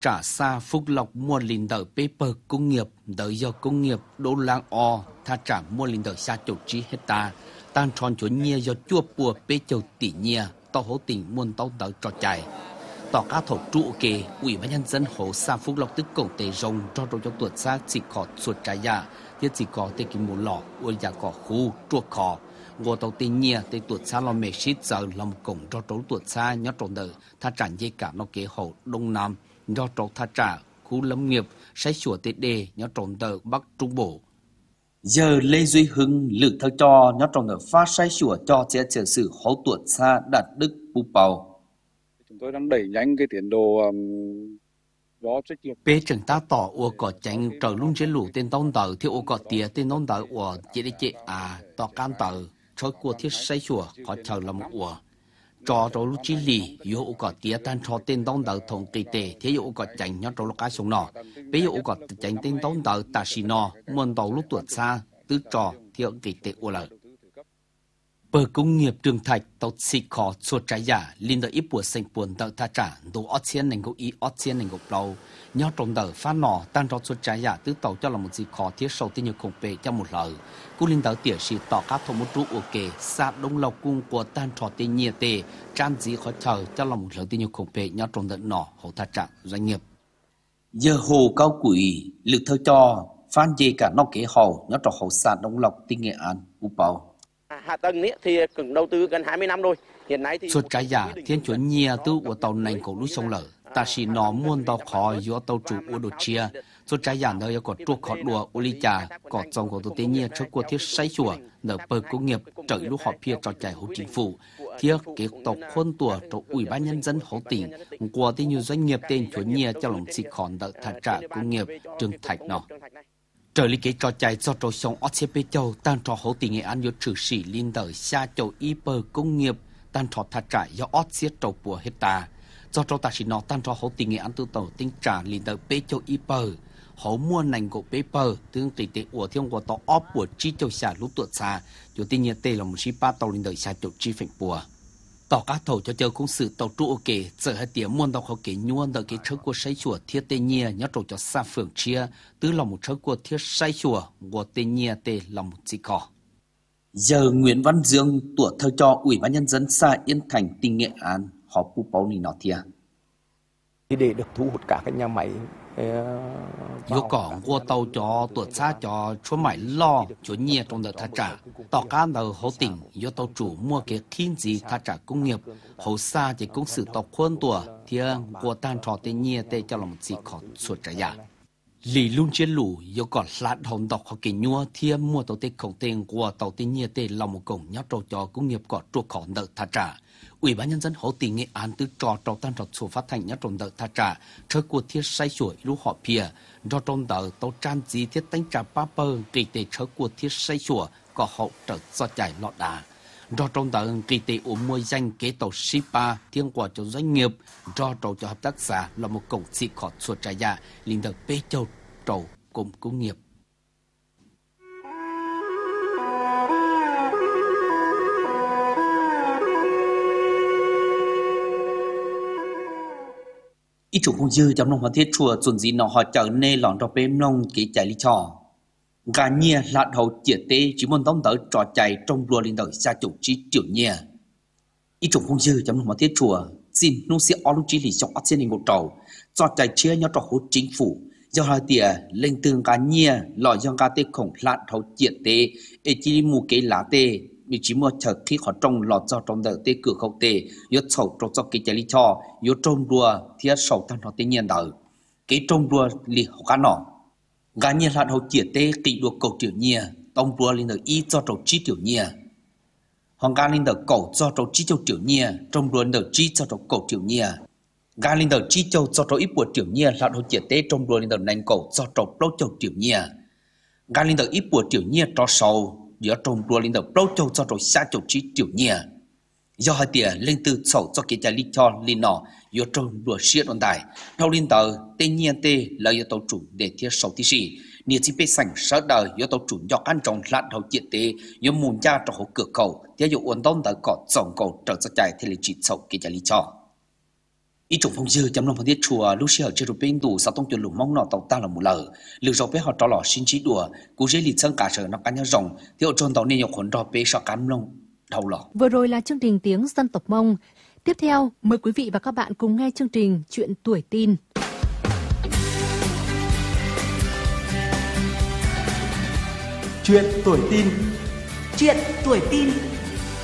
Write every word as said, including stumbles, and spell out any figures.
trả xa phúc lộc mua linh đợi paper công nghiệp đợi do công nghiệp đô lang o tha trả mua linh đợi xa chục trí hecta tan tròn chỗ nhia do chua bùa bê châu tỷ nhia tao hỗ tình muôn tao đợi trò chạy tỏ cá thổ trụ kề ủy ban nhân dân hồ xa phúc lộc tức cổng tề rồng cho đồ cho tuột xa chỉ có suốt trái ya thiết chỉ có tê kim một lọ uốn giả cỏ khu chuột cỏ ngô tàu tê nhia tê tuột xa lo mẹ shít giờ lòng cổng cho trâu tuột xa nhớ trộn đợi tha trả dây cả nó kế hồ đông nam do trâu tha trả khu lâm nghiệp say sủa tê đề nhớ trộn đợi bắc trung bộ giờ Lê Duy Hưng lực thơ cho nhớ trộn đợi phát say sủa cho chế trợ sự hậu tuột xa đạt đức bù bào chúng tôi đang đẩy nhanh cái tiến độ um, gió trách nhiệm. Bế trường ta tỏ ua có chánh trở luôn chế lũ tên tông tờ thì ua có tía tên tông tờ ua chế đi chế à tỏ can tờ cho của thiết say chùa có chờ là một ua cho rồi lúc chỉ lì yếu ua có tía tan cho tên tông tờ thống kỳ tệ thế ua có chánh nhớ rồi lúc cá sống nọ bế ua có chánh tên tông tờ ta xì nọ muôn tàu lúc tuột xa tứ trò thì ua kỳ tệ ua lợi bờ công nghiệp trường thạch tàu xịt khó suốt trái giả liên đợi ít bùa sinh buồn đợi tha trả đồ ót xiên nền gốc ý ót xiên nền gốc lâu nhớ trong đợi phát nọ tan cho suốt trái giả tứ tàu cho là một gì khó thiết sâu tin nhiều khủng bề cho một lời cú liên đợi tỉa xịt tỏ các thông một trụ ok xa đông lộc cung của tan trò tên nhiệt tề trang gì khó chờ cho là một lời tin nhiều khủng bề nhớ trong đợi nọ hậu tha trả doanh nghiệp giờ hồ cao quỷ lực thơ cho phan gì cả nó kế hậu nhớ trong hậu xa đông lộc tinh nghệ an u bảo hạ tầng ấy thì cần đầu tư gần hai mươi năm rồi hiện nay thì suốt trái giả thiên chuẩn nhia tư của tàu nành cổ núi sông lở ta chỉ nó muôn tàu khó do tàu chủ của đồ chia suốt trái giả nơi có chuột khó đùa uli trà có dòng của tàu tên nhia cho cuộc thiết say chùa nở bờ công nghiệp trời lúc họ phía trò chạy hỗ chính phủ thiết kế tàu khuôn tùa cho ủy ban nhân dân hỗ tỉnh của tên nhiều doanh nghiệp tên chuẩn nhia cho lòng xịt khòn đợi thả trả công nghiệp trường thạch nọ trở lý kế trò chạy do trò sống ớt xếp bê châu tan trò hậu tình nghệ an do trừ sĩ liên đời xa châu y bờ công nghiệp tan trò thả trải do ớt xếp trầu bùa hết ta do trò ta chỉ nó tan trò hậu tình nghệ an tư tàu tinh trả liên đời bê châu y bờ hậu mua nành của bê bờ tương tỷ tệ của thiên của tàu ớt bùa chi châu xa lúc tuột xa dù tin nhiên tê là một ship ba tàu liên đời xa châu chi phệnh bùa tỏ các thầu cho chờ công sự tàu trụ ok giờ hai tiếng muôn tàu họ kể nhuôn đợi cái车của say chùa thiết tê nhia nhớ trổ cho xa phường chia tứ lòng một车của thiết say chùa của tê nhia tê lòng một gì cỏ giờ Nguyễn Văn Dương tuổi thơ cho ủy ban nhân dân xã Yên Thành tỉnh Nghệ An họ pu bao nì nọ thia để được thu hút cả các nhà máy yêu cỏ qua tàu cho tuột xa cho chúa mãi lo chúa nhia trong đợt tha trả tỏ cá đầu hậu tỉnh do tàu chủ mua cái kinh gì tha trả công nghiệp hậu xa thì công sự tàu khuôn tùa thì qua tan trò tên nhia tê cho lòng gì khó suốt trái giả lì luôn chiến lũ yêu cỏ lát hồng đọc họ kể nhua thì mua tàu tê khổng tên của tàu tên nhia tê lòng một cổng nhớ trâu cho công nghiệp cỏ chuột khó đợt tha trả ủy ban nhân dân hậu tỉnh Nghệ An từ trò trò tan trò số phát thành nhớ trộn đợt tha trả chơi cuộc thiết say sủi lúc họ pìa do trộn đợt tàu trang gì thiết đánh trả ba bơ kỳ tệ chơi cuộc thiết say sủa có hậu trở do chạy lọt đá do trộn đợt kỳ tệ ủng mua danh kế tàu Shipa thiên quả cho doanh nghiệp do trâu cho hợp tác xã là một cổng xị khó suốt trái dạ liên đợt bê châu trâu cùng công nghiệp ít chủ không dư trong nông hóa thiết chùa chuẩn gì nó họ trở nên lỏng cho bếm nông kỹ chạy lý trò gà nhia lạt hậu chia tê chỉ muốn tông tới trò chạy trong đua lên đời xa chủ trí tiểu nhia ít chủ không dư trong nông hóa thiết chùa xin nông sĩ ở lúc chỉ lý trong ắt xin một trầu trò chạy chia nhau trò hút chính phủ do hai tỉa lên từng gà nhia lọ do gà tê khổng lạt hậu chia tê để chỉ mua cái lá tê vì chỉ mua chờ khi họ trồng lọt cho trong đời tê cửa khẩu tê yếu sầu trong cho cái chạy lý cho yếu trồng đua thì sầu tan họ tê nhiên đời cái trồng đua li họ cá nọ gà nhiên là hậu chia tê kỵ đua cầu tiểu nhia tông đua lên đời y cho trồng chi tiểu nhia hoàng gà lên đời cầu cho trồng chi châu tiểu nhia trồng đua đời chi cho trồng cầu tiểu nhia gà lên đời chi châu cho trồng ít bùa tiểu nhia là hậu chia tê trồng đua lên đời nành cầu cho trồng lâu châu tiểu nhia gà lên đời ít bùa tiểu nhia cho sầu giữa trong đua lên đầu bao châu cho rồi xa châu trí tiểu nhia do hai tia lên từ sầu cho cái trái lý cho lên nọ giữa trong đua xiết on đài đầu lên tờ tên nhiên tê là yếu tố chủ để thiết sầu tí sĩ nhiều chi bê sành sợ đời yếu tố chủ do ăn trồng lạn đầu diện tê yếu mùn cha trong hộp cửa cầu theo dụ ổn đông tờ cọ dòng cầu trở ra chạy thì là chỉ sầu cái trái lý cho ý trùng phong dư chấm lòng phong tiết chùa lúc xưa ở trên bên tủ sau tông tuyển lủng mong nọ tàu ta là một lờ lừa dọc bé họ trò lò xin trí đùa cú dễ lịch sân cả sở nó cá nhau rồng thì ở tròn tàu nên nhọc khốn đò bé sợ cám lông đầu lò. Vừa rồi là chương trình tiếng dân tộc Mông. Tiếp theo mời quý vị và các bạn cùng nghe chương trình Chuyện tuổi tin. Chuyện tuổi tin. Chuyện tuổi tin.